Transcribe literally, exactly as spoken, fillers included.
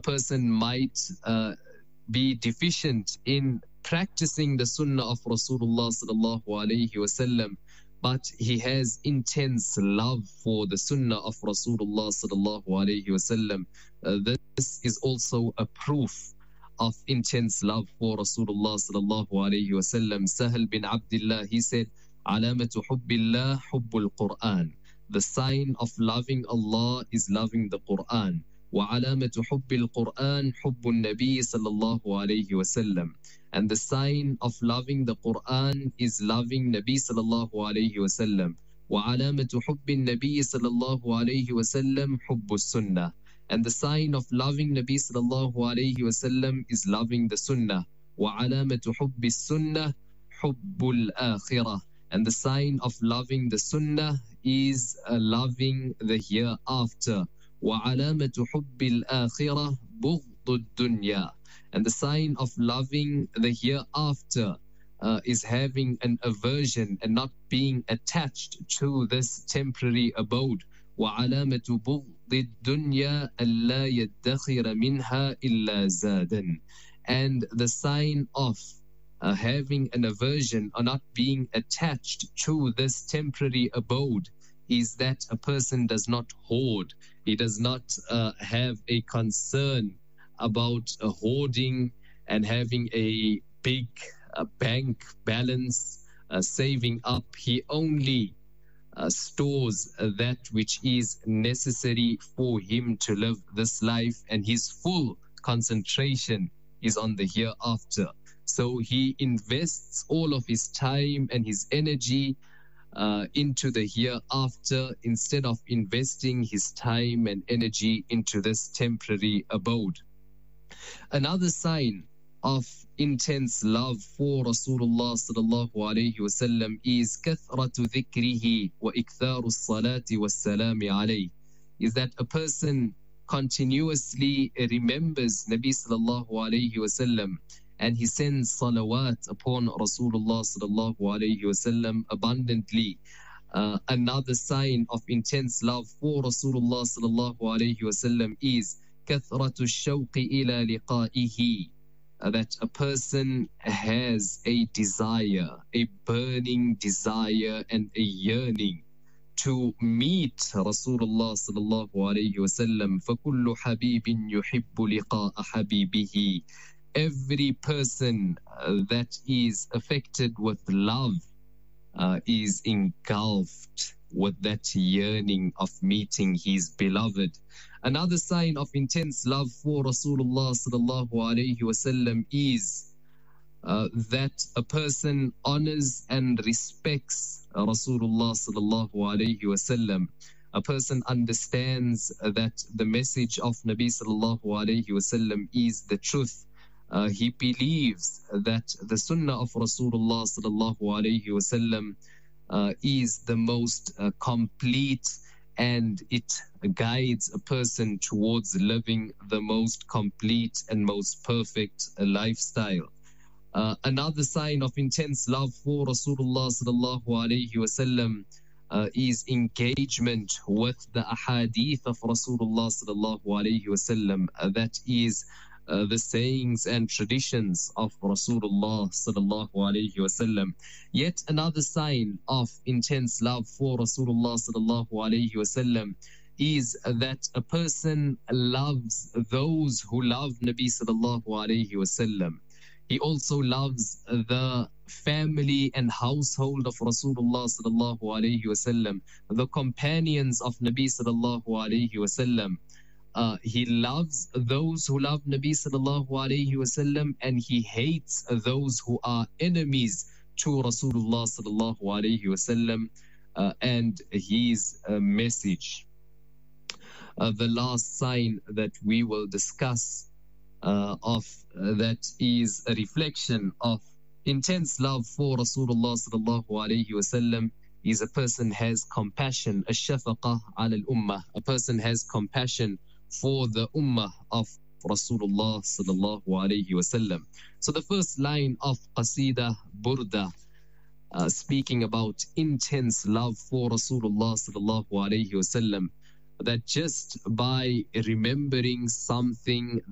person might uh, be deficient in practicing the sunnah of Rasulullah sallallahu alaihi wasallam, but he has intense love for the sunnah of Rasulullah sallallahu alaihi wasallam. Uh, this is also a proof of intense love for Rasulullah sallallahu alaihi wasallam. Sahal bin Abdullah, he said, "Alamatu hubbillah hubbul Quran." The sign of loving Allah is loving the Quran. وَعَلَامَةُ حُبِّ الْقُرْآنِ حُبُّ النَّبِيِّ صَلَّى اللَّهُ عَلَيْهِ وَسَلَّمَ. And the sign of loving the Quran is loving Nabi sallallahu alayhi wa sallam. وَعَلَامَةُ حُبِّ النَّبِيِّ صَلَّى اللَّهُ عَلَيْهِ وَسَلَّمَ حُبُّ السُّنَّةِ. And the sign of loving Nabi sallallahu alayhi wa sallam is loving the Sunnah. وَعَلَامَةُ حُبِّ السُّنَّةِ حُبُّ الْآخِرَةِ. And the sign of loving the Sunnah is uh, loving the hereafter. وَعَلَامَةُ حُبِّ الْآخِرَةِ بُغْضُ الدُّنْيَا. And the sign of loving the hereafter uh, is having an aversion and not being attached to this temporary abode. وَعَلَامَةُ بُغْضِ الدُّنْيَا أَلَّا يَدَّخِرَ مِنْهَا إِلَّا زَادًا. And the sign of uh, having an aversion or not being attached to this temporary abode is that a person does not hoard. He does not uh, have a concern about uh, hoarding and having a big uh, bank balance, uh, saving up. He only uh, stores uh, that which is necessary for him to live this life, and his full concentration is on the hereafter. So he invests all of his time and his energy Uh, into the hereafter instead of investing his time and energy into this temporary abode. Another sign of intense love for Rasulullah sallallahu alayhi wasallam is kathratu dhikrihi wa iktharu salati was salami alayhi. Is that a person continuously remembers Nabi sallallahu alayhi wasallam and he sends salawat upon Rasulullah sallallahu alayhi wasallam abundantly. Uh, another sign of intense love for Rasulullah sallallahu alayhi wasallam is kathratu shawqi ila liqa'ihi. Uh, that a person has a desire, a burning desire and a yearning to meet Rasulullah sallallahu alayhi wasallam. فَكُلُّ حَبِيبٍ يُحِبُّ لِقَاءَ حَبِيبِهِ. Every person uh, that is affected with love uh, is engulfed with that yearning of meeting his beloved. Another sign of intense love for Rasulullah sallallahu alayhi wasallam is uh, that a person honors and respects Rasulullah sallallahu alayhi wasallam. A person understands that the message of Nabi sallallahu alayhi wasallam is the truth. Uh, he believes that the sunnah of Rasulullah sallallahu alayhi wasallam uh, is the most uh, complete, and it guides a person towards living the most complete and most perfect uh, lifestyle. Uh, another sign of intense love for Rasulullah sallallahu alayhi wasallam uh, is engagement with the ahadith of Rasulullah sallallahu alayhi wasallam. Uh, that is Uh, the sayings and traditions of Rasulullah sallallahu alayhi wasallam. Yet another sign of intense love for Rasulullah sallallahu alayhi wasallam is that a person loves those who love Nabi sallallahu alayhi wasallam. He also loves the family and household of Rasulullah sallallahu alayhi wasallam, the companions of Nabi sallallahu alayhi wasallam. Uh, he loves those who love Nabi sallallahu alayhi wasallam, and he hates those who are enemies to Rasulullah sallallahu alayhi wasallam uh, and his uh, message. Uh, the last sign that we will discuss uh, of uh, that is a reflection of intense love for Rasulullah sallallahu alayhi wasallam is a person has compassion, ash-shafaqah ala al-ummah. A person has compassion for the ummah of Rasulullah sallallahu alayhi wasallam. So the first line of Qasida Burda, uh, speaking about intense love for Rasulullah sallallahu alayhi wasallam, that just by remembering something